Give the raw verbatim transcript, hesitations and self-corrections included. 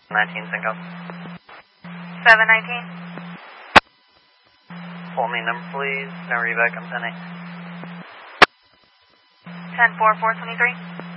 nineteen Cinco. seven nineteen. Pull me number, please. No reback, I'm ten eight. ten four four twenty-three.